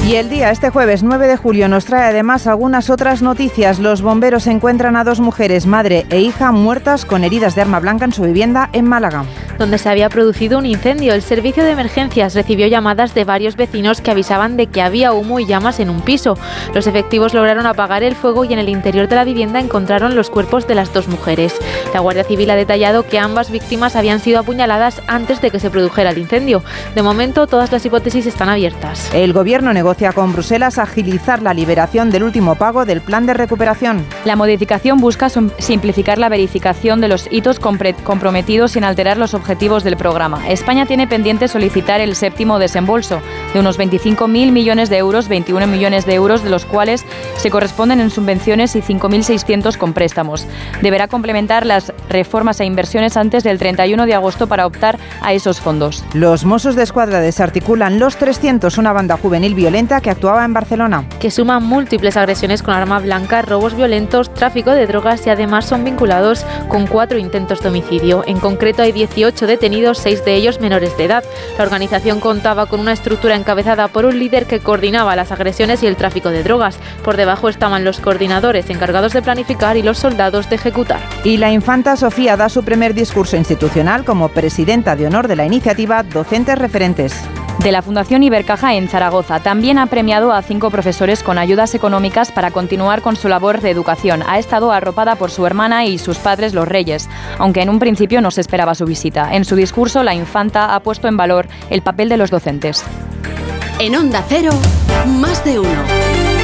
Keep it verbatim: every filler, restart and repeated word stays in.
Y el día, este jueves nueve de julio, nos trae además algunas otras noticias. Los bomberos encuentran a dos mujeres, madre e hija, muertas con heridas de arma blanca en su vivienda en Málaga, donde se había producido un incendio. El servicio de emergencias recibió llamadas de varios vecinos que avisaban de que había humo y llamas en un piso. Los efectivos lograron apagar el fuego y en el interior de la vivienda encontraron los cuerpos de las dos mujeres. La Guardia Civil ha detallado que ambas víctimas habían sido apuñaladas antes de que se produjera el incendio. De momento, todas las hipótesis están abiertas. El Gobierno negocia con Bruselas agilizar la liberación del último pago del plan de recuperación. La modificación busca simplificar la verificación de los hitos comprometidos sin alterar los objetivos del programa. España tiene pendiente solicitar el séptimo desembolso de unos veinticinco mil millones de euros, veintiuno millones de euros de los cuales se corresponden en subvenciones y cinco mil seiscientos con préstamos. Deberá complementar las reformas e inversiones antes del treinta y uno de agosto para optar a esos fondos. Los Mossos de Escuadra desarticulan Los trescientos, una banda juvenil violenta que actuaba en Barcelona, que suma múltiples agresiones con arma blanca, robos violentos, tráfico de drogas y además son vinculados con cuatro intentos de homicidio. En concreto hay dieciocho detenidos, seis de ellos menores de edad. La organización contaba con una estructura encabezada por un líder que coordinaba las agresiones y el tráfico de drogas. Por debajo estaban los coordinadores encargados de planificar y los soldados de ejecutar. Y la infanta Sofía da su primer discurso institucional como presidenta de honor de la iniciativa Docentes Referentes de la Fundación Ibercaja en Zaragoza. También ha premiado a cinco profesores con ayudas económicas para continuar con su labor de educación. Ha estado arropada por su hermana y sus padres, los Reyes, aunque en un principio no se esperaba su visita. En su discurso, la infanta ha puesto en valor el papel de los docentes. En Onda Cero, Más de Uno.